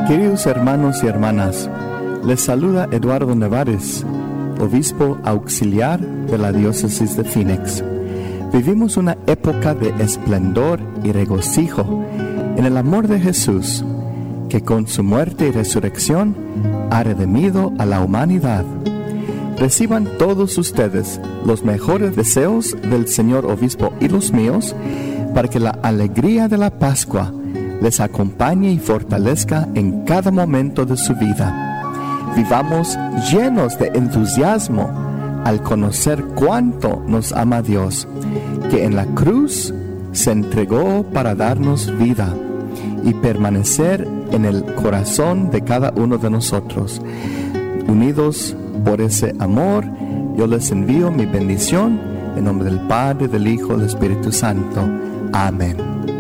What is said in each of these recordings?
Queridos hermanos y hermanas, les saluda Eduardo Nevares, obispo auxiliar de la diócesis de Phoenix. Vivimos una época de esplendor y regocijo en el amor de Jesús, que con su muerte y resurrección ha redimido a la humanidad. Reciban todos ustedes los mejores deseos del señor obispo y los míos, para que la alegría de la Pascua les acompañe y fortalezca en cada momento de su vida. Vivamos llenos de entusiasmo al conocer cuánto nos ama Dios, que en la cruz se entregó para darnos vida y permanecer en el corazón de cada uno de nosotros. Unidos por ese amor, yo les envío mi bendición en nombre del Padre, del Hijo y del Espíritu Santo. Amén.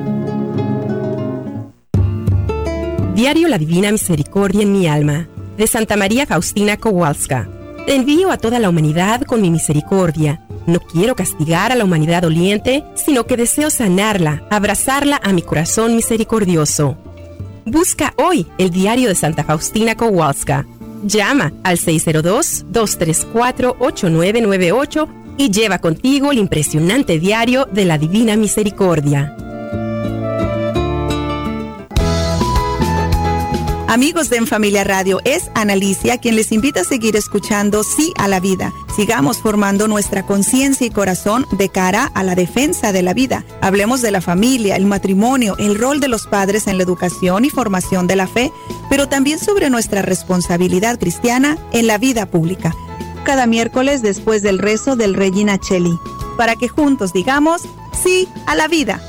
Diario La Divina Misericordia en mi alma, de Santa María Faustina Kowalska. Te envío a toda la humanidad con mi misericordia. No quiero castigar a la humanidad doliente, sino que deseo sanarla, abrazarla a mi corazón misericordioso. Busca hoy el diario de Santa Faustina Kowalska. Llama al 602-234-8998 y lleva contigo el impresionante diario de la Divina Misericordia. Amigos de En Familia Radio, es Analicia quien les invita a seguir escuchando Sí a la Vida. Sigamos formando nuestra conciencia y corazón de cara a la defensa de la vida. Hablemos de la familia, el matrimonio, el rol de los padres en la educación y formación de la fe, pero también sobre nuestra responsabilidad cristiana en la vida pública. Cada miércoles después del rezo del Regina Coeli, para que juntos digamos Sí a la Vida.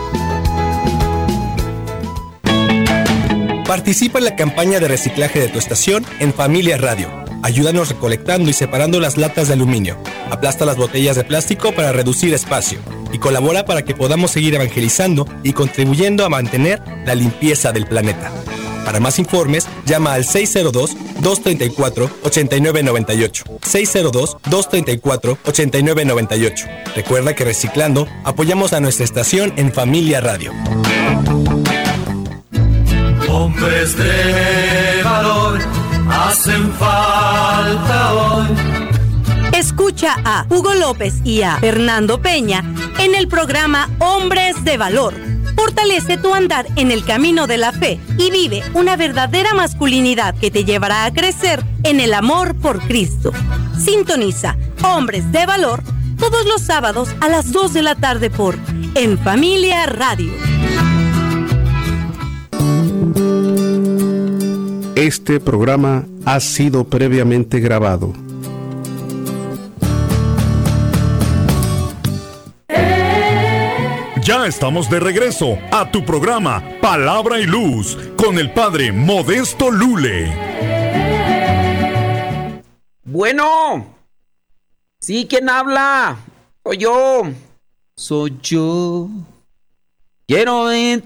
Participa en la campaña de reciclaje de tu estación en Familia Radio. Ayúdanos recolectando y separando las latas de aluminio. Aplasta las botellas de plástico para reducir espacio. Y colabora para que podamos seguir evangelizando y contribuyendo a mantener la limpieza del planeta. Para más informes, llama al 602-234-8998. 602-234-8998. Recuerda que reciclando, apoyamos a nuestra estación en Familia Radio. Hombres de valor hacen falta hoy. Escucha a Hugo López y a Fernando Peña en el programa Hombres de Valor. Fortalece tu andar en el camino de la fe y vive una verdadera masculinidad que te llevará a crecer en el amor por Cristo. Sintoniza Hombres de Valor todos los sábados a las 2 de la tarde por En Familia Radio. Este programa ha sido previamente grabado. Ya estamos de regreso a tu programa Palabra y Luz con el Padre Modesto Lule. Bueno, sí, ¿quién habla? Soy yo. Soy yo. Quiero... Oye,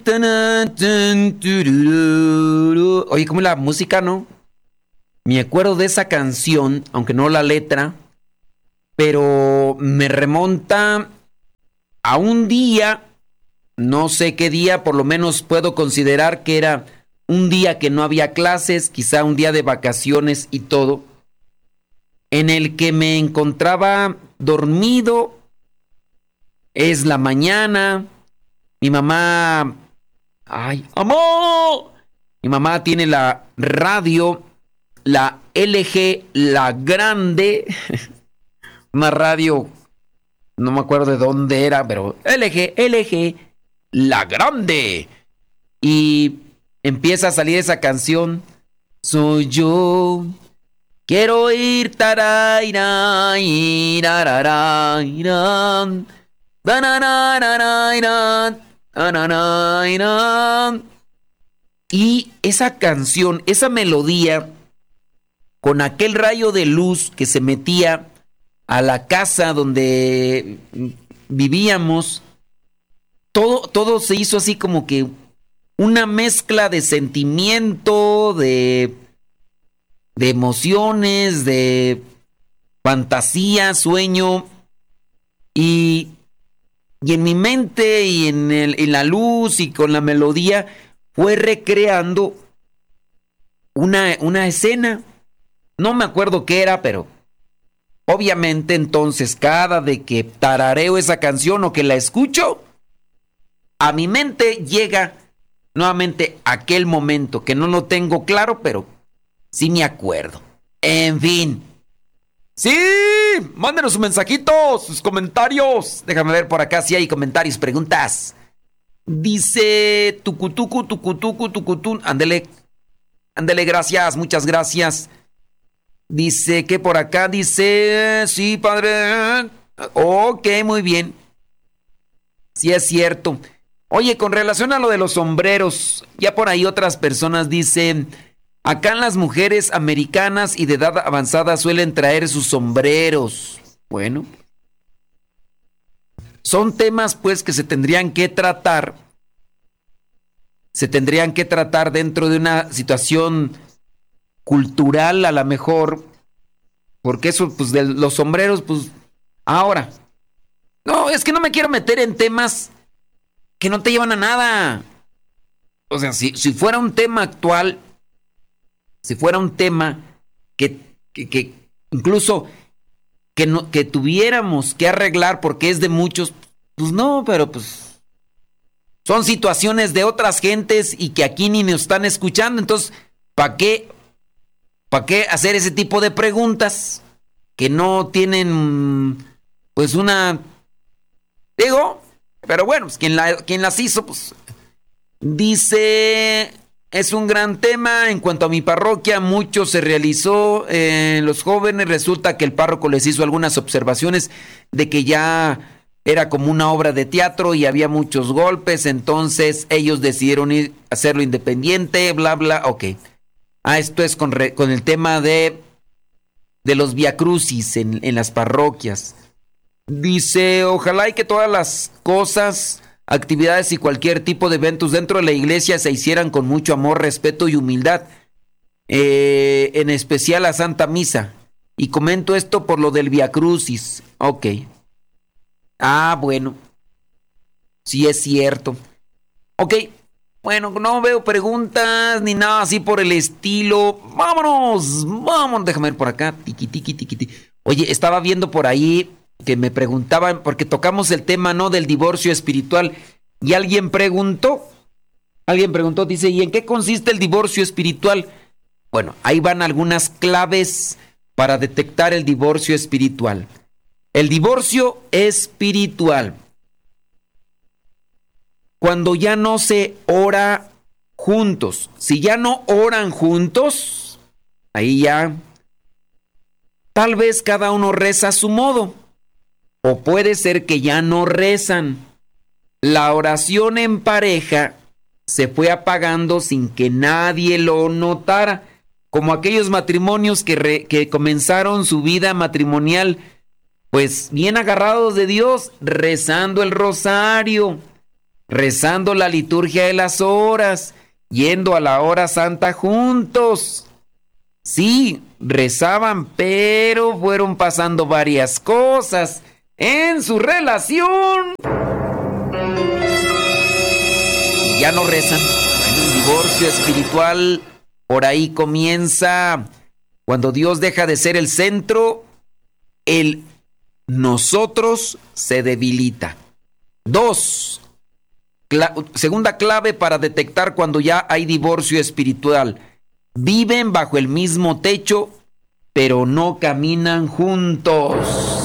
¿cómo es la música, no? Me acuerdo de esa canción, aunque no la letra, pero me remonta a un día, no sé qué día, por lo menos puedo considerar que era un día que no había clases, quizá un día de vacaciones y todo, en el que me encontraba dormido, es la mañana. Mi mamá... ¡Ay, amor! Mi mamá tiene la radio, la LG, la grande. Una radio, no me acuerdo de dónde era, pero LG, la grande. Y empieza a salir esa canción. Soy yo. Quiero ir taraira, irarara, irán. Y esa canción, esa melodía, con aquel rayo de luz que se metía a la casa donde vivíamos, todo se hizo así como que una mezcla de sentimiento, de emociones, de fantasía, sueño, y en mi mente y en la luz y con la melodía fue recreando una escena. No me acuerdo qué era, pero obviamente entonces cada de que tarareo esa canción o que la escucho, a mi mente llega nuevamente aquel momento que no lo tengo claro, pero sí me acuerdo. En fin. Sí, mándenos sus mensajitos, sus comentarios. Déjame ver por acá si hay comentarios, preguntas. Dice tucutún. Ándele, gracias, muchas gracias. Dice que por acá dice, sí, padre. Ok, muy bien. Sí, es cierto. Oye, con relación a lo de los sombreros, ya por ahí otras personas dicen, acá las mujeres americanas y de edad avanzada suelen traer sus sombreros. Bueno, son temas pues que se tendrían que tratar dentro de una situación cultural a lo mejor, porque eso pues de los sombreros pues ahora. No, es que no me quiero meter en temas que no te llevan a nada. O sea, si fuera un tema actual, si fuera un tema que incluso que tuviéramos que arreglar porque es de muchos, pues no, pero pues son situaciones de otras gentes y que aquí ni nos están escuchando. Entonces, ¿para qué hacer ese tipo de preguntas que no tienen pues una... Digo, pero bueno, pues quien las hizo, pues dice, es un gran tema. En cuanto a mi parroquia, mucho se realizó en los jóvenes. Resulta que el párroco les hizo algunas observaciones de que ya era como una obra de teatro y había muchos golpes. Entonces ellos decidieron hacerlo independiente, bla, bla, ok. Esto es con el tema de los viacrucis en las parroquias. Dice, ojalá y que todas las cosas, actividades y cualquier tipo de eventos dentro de la iglesia se hicieran con mucho amor, respeto y humildad. En especial la Santa Misa. Y comento esto por lo del viacrucis. Ok. Bueno. Sí es cierto. Ok. Bueno, no veo preguntas ni nada así por el estilo. Vámonos. Déjame ver por acá. Tiki. Oye, estaba viendo por ahí que me preguntaban, porque tocamos el tema, ¿no?, del divorcio espiritual. Y alguien preguntó, dice, ¿y en qué consiste el divorcio espiritual? Bueno, ahí van algunas claves para detectar el divorcio espiritual. El divorcio espiritual. Cuando ya no se ora juntos. Si ya no oran juntos, ahí ya, tal vez cada uno reza a su modo. O puede ser que ya no rezan. La oración en pareja se fue apagando sin que nadie lo notara. Como aquellos matrimonios que comenzaron su vida matrimonial, pues bien agarrados de Dios, rezando el rosario, rezando la liturgia de las horas, yendo a la hora santa juntos. Sí, rezaban, pero fueron pasando varias cosas en su relación y ya no rezan. El divorcio espiritual por ahí comienza cuando Dios deja de ser el centro, el nosotros se debilita. 2. Segunda clave para detectar cuando ya hay divorcio espiritual. Viven bajo el mismo techo, pero no caminan juntos.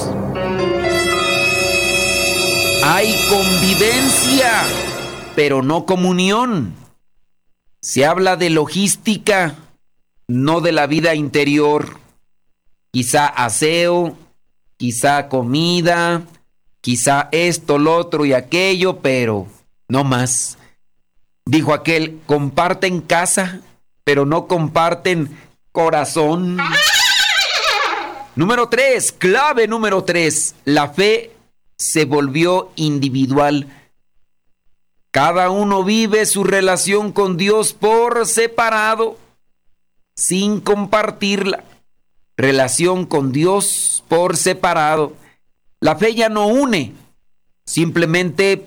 Hay convivencia, pero no comunión. Se habla de logística, no de la vida interior. Quizá aseo, quizá comida, quizá esto, lo otro y aquello, pero no más. Dijo aquel, comparten casa, pero no comparten corazón. Número 3, clave número 3, la fe se volvió individual. Cada uno vive su relación con Dios por separado, sin compartirla. Relación con Dios por separado. La fe ya no une, simplemente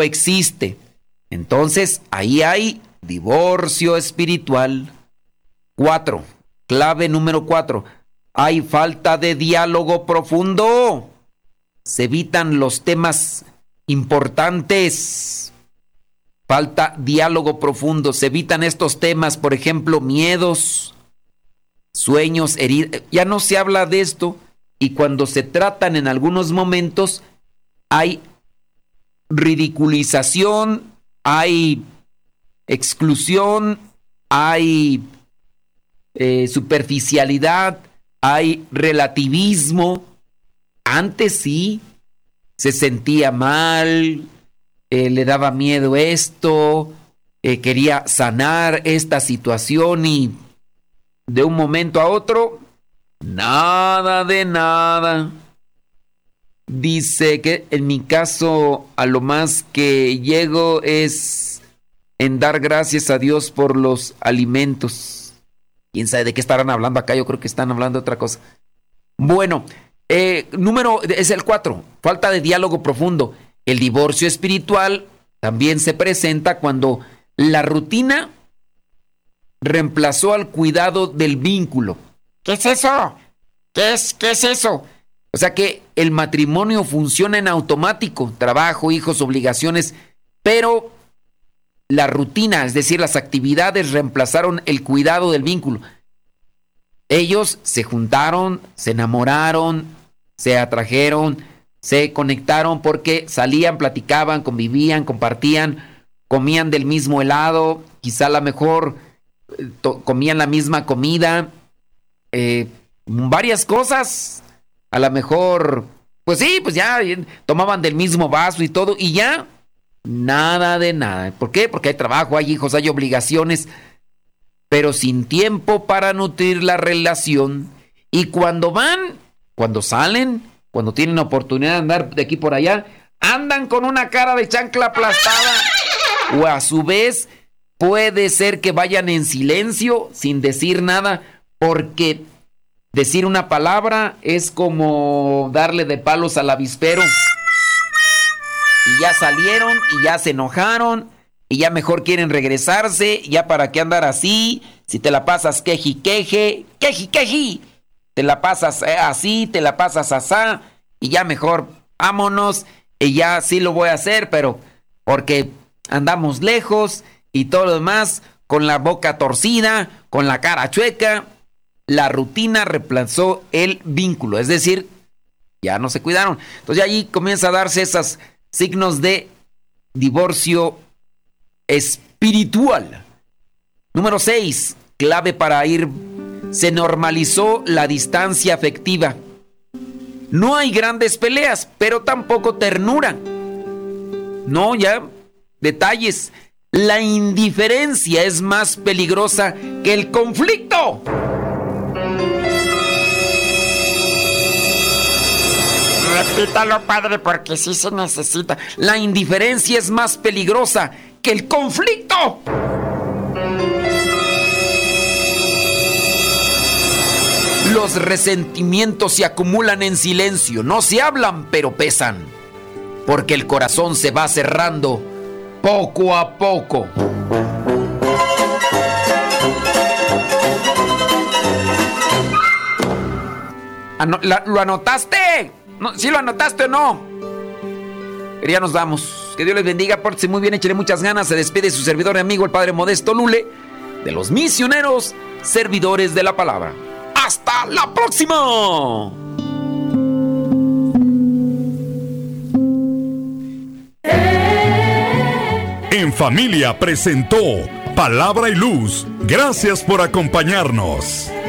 coexiste. Entonces, ahí hay divorcio espiritual. 4. Clave número 4. Hay falta de diálogo profundo. Se evitan los temas importantes. Falta diálogo profundo. Se evitan estos temas, por ejemplo, miedos, sueños, heridas. Ya no se habla de esto. Y cuando se tratan en algunos momentos, hay ridiculización, hay exclusión, hay superficialidad, hay relativismo. Antes sí, se sentía mal, le daba miedo esto, quería sanar esta situación y de un momento a otro, nada de nada. Dice que en mi caso a lo más que llego es en dar gracias a Dios por los alimentos. ¿Quién sabe de qué estarán hablando acá? Yo creo que están hablando de otra cosa. Bueno, número es el 4, falta de diálogo profundo. El divorcio espiritual también se presenta cuando la rutina reemplazó al cuidado del vínculo. ¿Qué es eso? ¿Qué es eso? O sea que el matrimonio funciona en automático, trabajo, hijos, obligaciones, pero la rutina, es decir, las actividades reemplazaron el cuidado del vínculo. Ellos se juntaron, se enamoraron, se atrajeron, se conectaron porque salían, platicaban, convivían, compartían, comían del mismo helado, quizá a lo mejor comían la misma comida, varias cosas. A lo mejor, pues sí, pues ya tomaban del mismo vaso y todo, y ya, nada de nada. ¿Por qué? Porque hay trabajo, hay hijos, hay obligaciones, pero sin tiempo para nutrir la relación. Y cuando salen, cuando tienen oportunidad de andar de aquí por allá, andan con una cara de chancla aplastada. O a su vez, puede ser que vayan en silencio, sin decir nada, porque decir una palabra es como darle de palos al avispero. Y ya salieron, y ya se enojaron, y ya mejor quieren regresarse, ya para qué andar así, si te la pasas queji, te la pasas así, te la pasas asá, y ya mejor vámonos, y ya sí lo voy a hacer, pero porque andamos lejos, y todo lo demás, con la boca torcida, con la cara chueca. La rutina reemplazó el vínculo, es decir, ya no se cuidaron. Entonces allí comienza a darse esos signos de divorcio espiritual. Número 6, clave para ir. Se normalizó la distancia afectiva. No hay grandes peleas, pero tampoco ternura. No, ya, detalles. La indiferencia es más peligrosa que el conflicto. Repítalo, padre, porque sí se necesita. La indiferencia es más peligrosa que el conflicto. Los resentimientos se acumulan en silencio, no se hablan, pero pesan, porque el corazón se va cerrando poco a poco. ¿Lo anotaste? No, ¿sí lo anotaste o no? Pero ya nos vamos. Que Dios les bendiga, pórtense muy bien, échenle muchas ganas. Se despide su servidor y amigo, el Padre Modesto Lule, de los misioneros servidores de la palabra. ¡Hasta la próxima! En Familia presentó Palabra y Luz. Gracias por acompañarnos.